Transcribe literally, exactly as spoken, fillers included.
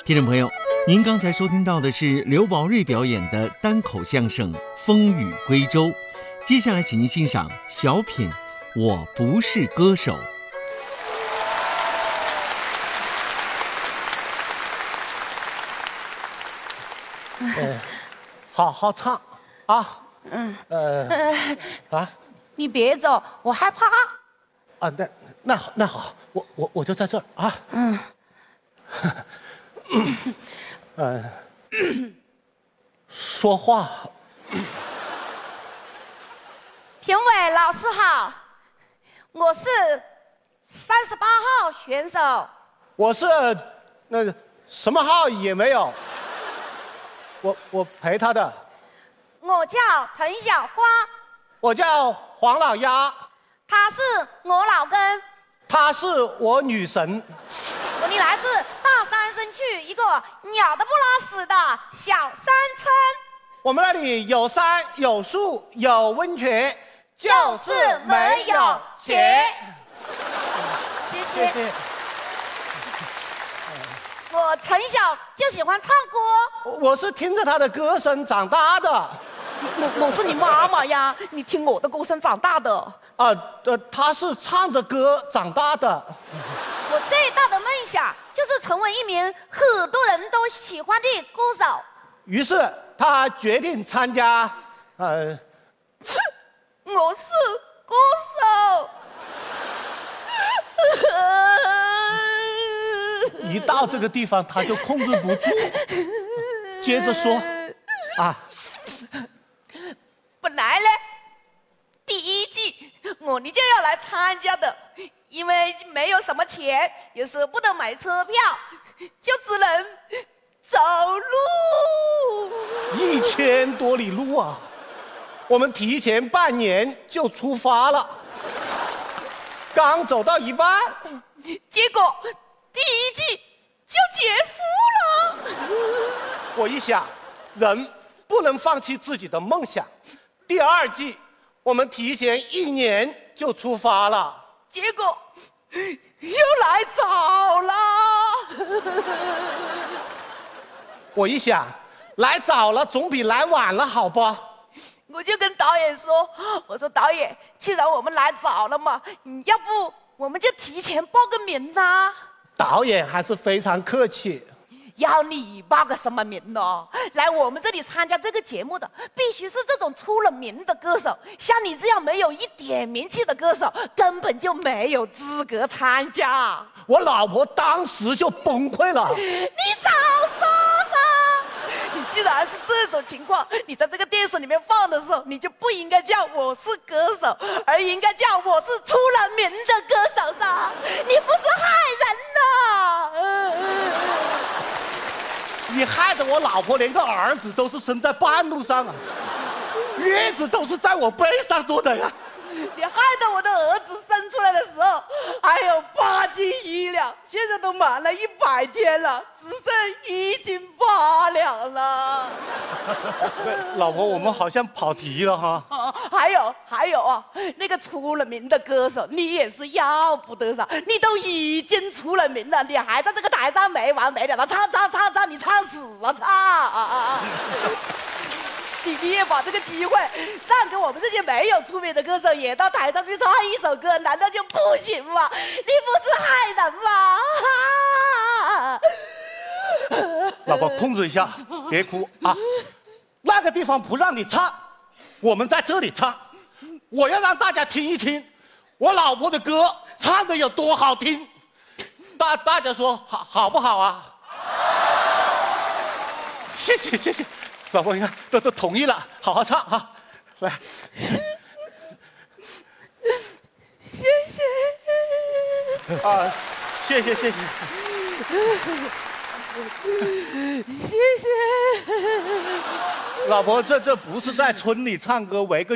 听众朋友，您刚才收听到的是刘宝瑞表演的单口相声《风雨归舟》，接下来请您欣赏小品《我不是歌手》。 呃，好好唱啊！嗯，呃，啊， 你别走，我害怕。 啊，那那好，那好，我我我就在这儿啊。嗯。呃，说话。 评委老师好，我是三十八号选手。 我是那什么号也没有。我我陪他的。 我叫滕小花。 我叫黄老鸭。 他是我老公。 她是我女神。 我你来自大山深处一个鸟都不拉屎的小山村。 我们那里有山有树有温泉，就是没有钱。 谢谢谢。 我从小就喜欢唱歌， 我是听着他的歌声长大的。 我我是你妈妈呀，你听我的歌声长大的。 啊，呃，他是唱着歌长大的。 我最大的梦想就是成为一名很多人都喜欢的歌手。 于是他决定参加，呃， 我是歌手。 一到这个地方他就控制不住，接着说，啊， 本来呢，第一季我你就要来参加的，因为没有什么钱，也舍不得买车票，就只能走路。 一千多里路啊！我们提前半年就出发了，刚走到一半， 结果第一季就结束了。 我一想，人不能放弃自己的梦想。第二季，我们提前一年就出发了， 结果又来早了。 我一想，来早了总比来晚了好吧？ 我就跟导演说，我说导演，既然我们来早了嘛，要不我们就提前报个名啊。 导演还是非常客气。 要你报个什么名呢？来我们这里参加这个节目的，必须是这种出了名的歌手。像你这样没有一点名气的歌手，根本就没有资格参加。 我老婆当时就崩溃了。 你早说噻！你既然是这种情况，你在这个电视里面放的时候，你就不应该叫我是歌手，而应该叫我是出了名的歌手噻。你不是害人呐！嗯嗯你害得我老婆连个儿子都是生在半路上啊，月子都是在我背上做的呀。 你害得我的儿子生出来的时候还有八斤一两，现在都满了一百天了，只剩一斤八两了。 老婆，我们好像跑题了哈。 啊，还有还有啊，那个出了名的歌手，你也是要不得噻！你都已经出了名了，你还在这个台上没完没了的唱唱唱唱，你唱死啊唱啊啊！你你也把这个机会让给我们这些没有出名的歌手，也到台上去唱一首歌，难道就不行吗？你不是害人吗？ 老婆，控制一下，别哭啊！那个地方不让你唱，我们在这里唱。我要让大家听一听我老婆的歌唱的有多好听。大大家说好好不好啊？谢谢谢谢。老婆，你看都都同意了，好好唱哈，来， 谢谢啊，谢谢谢谢， 谢谢。 老婆，这这不是在村里唱歌围个